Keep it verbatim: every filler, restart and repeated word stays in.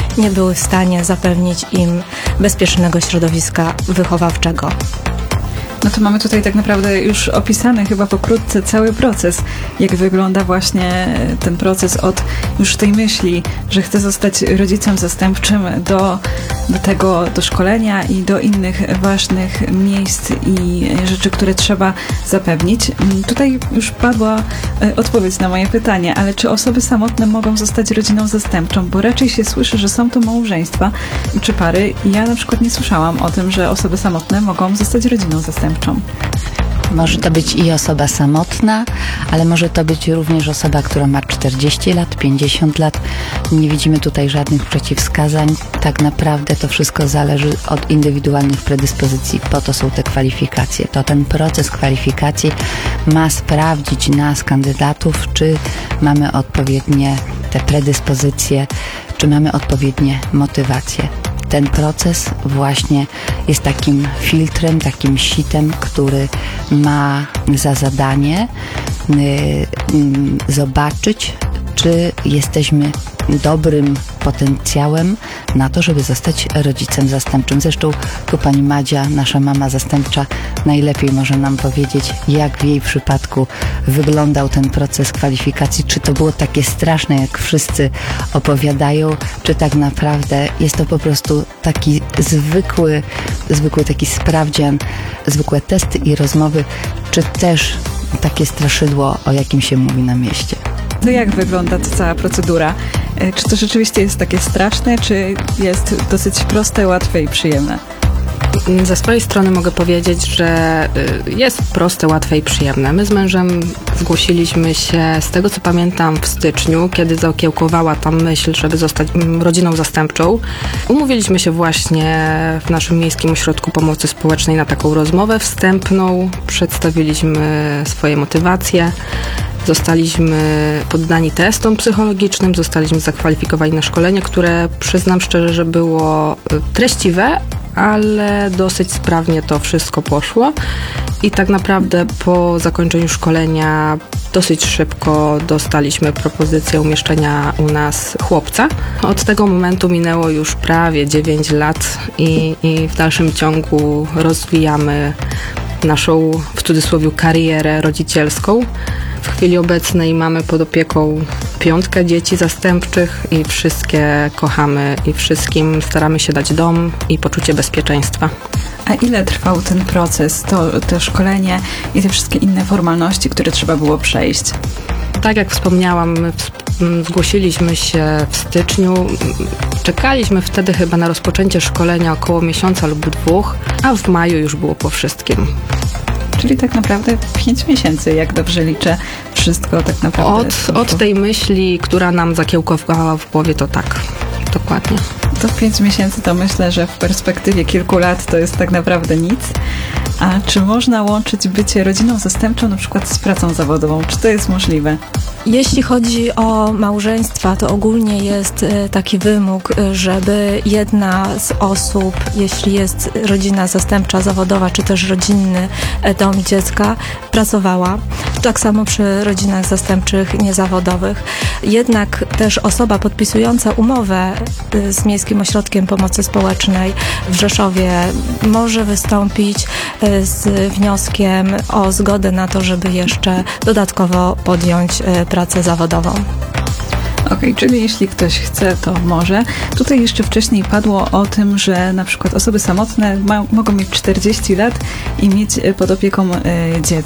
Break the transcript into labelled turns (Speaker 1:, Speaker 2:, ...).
Speaker 1: nie były w stanie zapewnić im bezpiecznego środowiska wychowawczego.
Speaker 2: No to mamy tutaj tak naprawdę już opisany chyba pokrótce cały proces, jak wygląda właśnie ten proces od już tej myśli, że chcę zostać rodzicem zastępczym do, do tego, do szkolenia i do innych ważnych miejsc i rzeczy, które trzeba zapewnić. Tutaj już padła odpowiedź na moje pytanie, ale czy osoby samotne mogą zostać rodziną zastępczą? Bo raczej się słyszy, że są to małżeństwa czy pary. Ja na przykład nie słyszałam o tym, że osoby samotne mogą zostać rodziną zastępczą.
Speaker 3: Może to być i osoba samotna, ale może to być również osoba, która ma czterdzieści lat, pięćdziesiąt lat. Nie widzimy tutaj żadnych przeciwwskazań. Tak naprawdę to wszystko zależy od indywidualnych predyspozycji. Po to są te kwalifikacje. To ten proces kwalifikacji ma sprawdzić nas, kandydatów, czy mamy odpowiednie te predyspozycje, czy mamy odpowiednie motywacje. Ten proces właśnie jest takim filtrem, takim sitem, który ma za zadanie y, y, zobaczyć, czy jesteśmy dobrym potencjałem na to, żeby zostać rodzicem zastępczym. Zresztą tu pani Madzia, nasza mama zastępcza, najlepiej może nam powiedzieć, jak w jej przypadku wyglądał ten proces kwalifikacji. Czy to było takie straszne, jak wszyscy opowiadają, czy tak naprawdę jest to po prostu taki zwykły, zwykły taki sprawdzian, zwykłe testy i rozmowy, czy też takie straszydło, o jakim się mówi na mieście.
Speaker 2: To jak wygląda ta cała procedura? Czy to rzeczywiście jest takie straszne, czy jest dosyć proste, łatwe i przyjemne?
Speaker 4: Ze swojej strony mogę powiedzieć, że jest proste, łatwe i przyjemne. My z mężem zgłosiliśmy się, z tego co pamiętam, w styczniu, kiedy zakiełkowała ta myśl, żeby zostać rodziną zastępczą. Umówiliśmy się właśnie w naszym Miejskim Ośrodku Pomocy Społecznej na taką rozmowę wstępną. Przedstawiliśmy swoje motywacje. Zostaliśmy poddani testom psychologicznym, zostaliśmy zakwalifikowani na szkolenie, które przyznam szczerze, że było treściwe, ale dosyć sprawnie to wszystko poszło i tak naprawdę po zakończeniu szkolenia dosyć szybko dostaliśmy propozycję umieszczenia u nas chłopca. Od tego momentu minęło już prawie dziewięć lat i, i w dalszym ciągu rozwijamy naszą, w cudzysłowie, karierę rodzicielską. W chwili obecnej mamy pod opieką piątkę dzieci zastępczych i wszystkie kochamy i wszystkim staramy się dać dom i poczucie bezpieczeństwa.
Speaker 2: A ile trwał ten proces, to, to szkolenie i te wszystkie inne formalności, które trzeba było przejść?
Speaker 4: Tak jak wspomniałam, my zgłosiliśmy się w styczniu. Czekaliśmy wtedy chyba na rozpoczęcie szkolenia około miesiąca lub dwóch, a w maju już było po wszystkim.
Speaker 2: Czyli tak naprawdę pięć miesięcy, jak dobrze liczę, wszystko tak naprawdę.
Speaker 4: Od, od tej myśli, która nam zakiełkowała w głowie, to tak, dokładnie.
Speaker 2: To pięć miesięcy to myślę, że w perspektywie kilku lat to jest tak naprawdę nic. A czy można łączyć bycie rodziną zastępczą na przykład z pracą zawodową? Czy to jest możliwe?
Speaker 1: Jeśli chodzi o małżeństwa, to ogólnie jest taki wymóg, żeby jedna z osób, jeśli jest rodzina zastępcza zawodowa, czy też rodzinny dom dziecka, pracowała. Tak samo przy rodzinach zastępczych niezawodowych. Jednak też osoba podpisująca umowę z Miejskim Ośrodkiem Pomocy Społecznej w Rzeszowie może wystąpić z wnioskiem o zgodę na to, żeby jeszcze dodatkowo podjąć pracę zawodową.
Speaker 2: Okej, okay, czyli jeśli ktoś chce, to może. Tutaj jeszcze wcześniej padło o tym, że na przykład osoby samotne ma, mogą mieć czterdzieści lat i mieć pod opieką y, dziecko.